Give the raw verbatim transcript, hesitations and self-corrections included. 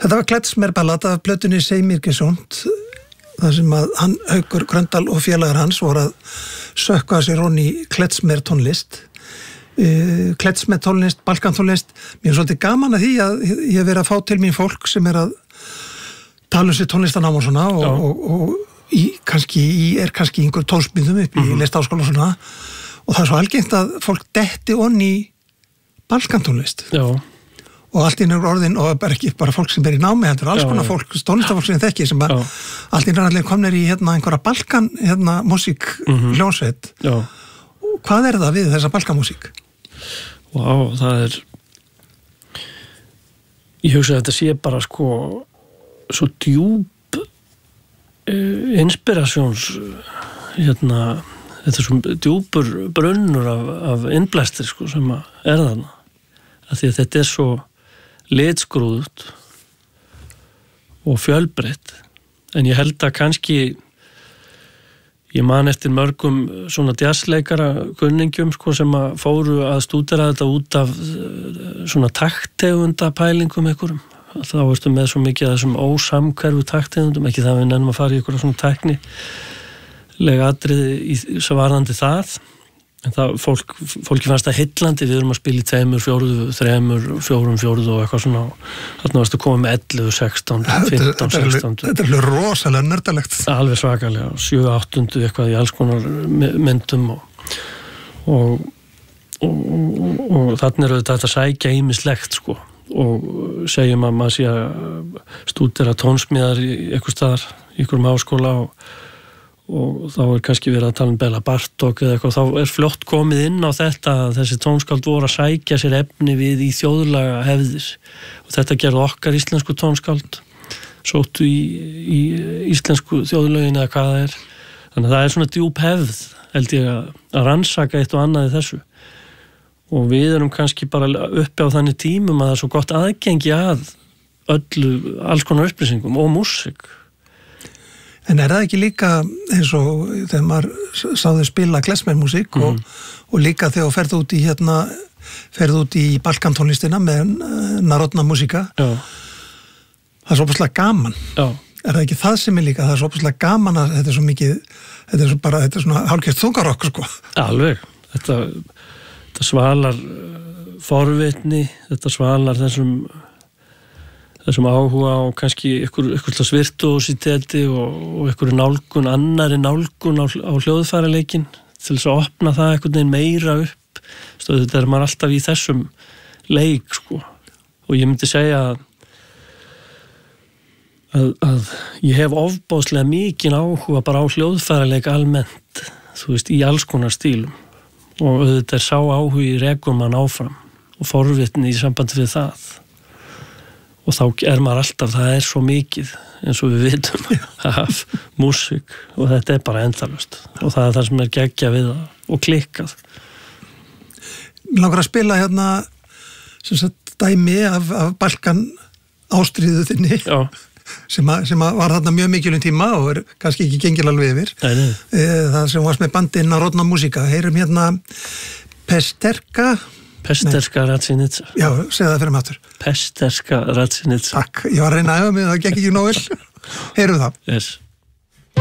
Þetta var Kletsmer-ballad af plötunni Seg mér ekki sånt, þar sem að hann, Haukur Gröndal og félagar hans voru að sökkva sér honni í Kletsmer tónlist. Uh, Kletsmer tónlist, Balkantónlist. Mér er svolítið gaman að því að ég hef verið að fá til mín fólk sem er að tala um sér tónlistanám og svona og, og, og í, kannski, í, er kannski einhver tónsmyndum upp í mm-hmm. listaháskóla og svona og það er svo algengt að fólk detti honni í Balkantónlist. Já. Og allt inn er orðin, og bara ekki bara fólk sem er í námi, heldur, alls konar fólk, tónlistafólk sem þekki, sem að allt inn er allir komnir í hérna einhverja Balkan, hérna, músík, mm-hmm. hljónsveit. Já. Hvað er það við þessa Balkanmúsík? Vá, það er, ég hugsa að þetta sé bara sko, svo djúp uh, inspirasjóns, hérna, þetta er svo djúpur brunnur af, af innblæstir, sko, sem að er þarna. Af því að þetta er svo litskrúðut og fjölbreytt, en ég held að kannski ég man eftir mörgum svona jazzleikara kunningjum sko, sem að fóru að stúdera þetta út af svona takttegunda pælingum einhverjum, þá ertu með svo mikið af þessum ósamhverfu takttegundum, ekki það við nennum að fara í einhverja svona tæknilega atriði í svarðandi það. En það, fólk, fólki fannst það heillandi, við erum að spila í tveimur, fjóruðu, þremur, fjórum, fjóruðu og eitthvað svona, þarna varstu komið með ellefu, sextán, fimmtán, sextán. Þetta er alveg rosalega nördalegt. Alveg svakalega, sjö, áttundu eitthvað í alls konar myndum og, og, og, og, og þarna er þetta að sækja ýmislegt, sko, og segjum að maður sé að stúdera tónsmíðar í eitthvað staðar, í einhverjum háskóla og og þá er kannski verið að tala um Bela Bartók eða eitthvað, þá er fljótt komið inn á þetta að þessi tónskáld voru að sækja sér efni við í þjóðlaga hefðir og þetta gerði okkar íslensku tónskáld sóttu í, í íslensku þjóðlögin eða hvað það er, þannig að það er svona djúp hefð, held ég að, að rannsaka eitt og annað í þessu og við erum kannski bara uppi á þannig tímum að það er svo gott aðgengi að öllu, alls konar upplýsingum og músík. En er það ekki líka eins og þegar maður sáði spila klezmermúsík mm. og, og líka þegar þú ferð út í hérna, ferð út í balkantónlistina með narodna músíka, Já. Það er svo opaslega gaman. Já. Er það ekki það sem er líka, það er svo opaslega gaman að þetta er svo mikið, þetta er svo bara, þetta er svona hálfgert þungarokk, sko. Alveg, þetta, þetta svalar forvitni, þetta svalar þessum þessum áhuga og kannski ykkur, ykkur virtuositeti og, og ykkur nálgun, annari nálgun á, á hljóðfæraleikin til þess að opna það einhvern veginn meira upp. Stóð, þetta er maður alltaf í þessum leik, sko. Og ég myndi segja að, að, að ég hef ofbóðslega mikinn áhuga bara á hljóðfæraleik almennt, þú veist, í alls konar stílum. Og þetta er sá áhugi rekur mann áfram og forvitni í sambandi við það. Og þá er maður alltaf, það er svo mikið eins og við vitum af músík og þetta er bara endalaust og það er það sem er geggjað við það og klikkað. Mér langar að spila hérna sem sagt dæmi af, af Balkan ástríðu þinni sem, að, sem að var þarna mjög mikilvæg tíma og er kannski ekki gengil alveg yfir. Nei, nei. Það sem varst með bandinn Narodna músíka. Heyrum hérna Pesterka Pesterska Radzinitsa. Já, segð það fyrir mig aftur. Pesterska Radzinitsa. Takk, ég var að reyna að æfa mig, það gekk ekki nóg vel. Heyrum það. Yes.